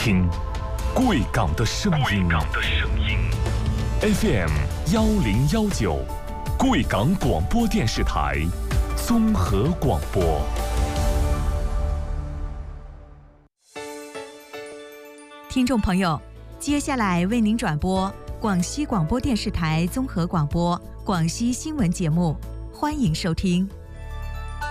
听贵港的声音。FM 1019，贵港广播电视台综合广播。 听众朋友，接下来为您转播广西广播电视台综合广播广西新闻节目，欢迎收听。